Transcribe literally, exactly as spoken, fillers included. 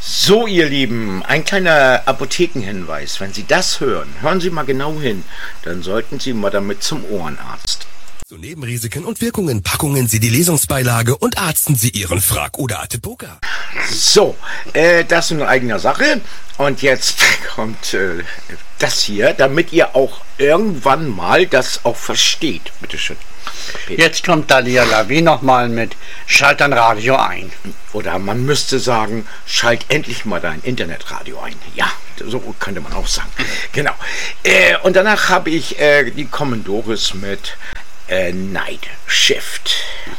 So, ihr Lieben, ein kleiner Apothekenhinweis. Wenn Sie das hören, hören Sie mal genau hin. Dann sollten Sie mal damit zum Ohrenarzt. Zu Nebenrisiken und Wirkungen packungen Sie die Lesungsbeilage und arzten Sie Ihren Frag- oder Atepoka. So, äh, das in eigener Sache. Und jetzt kommt äh, das hier, damit ihr auch irgendwann mal das auch versteht. Bitteschön. Peter. Jetzt kommt Dalia Lavi nochmal mit Schalt dein Radio ein. Oder man müsste sagen, schalt endlich mal dein Internetradio ein. Ja, so könnte man auch sagen. Genau. Äh, und danach habe ich äh, die Commodores mit äh, Night Shift.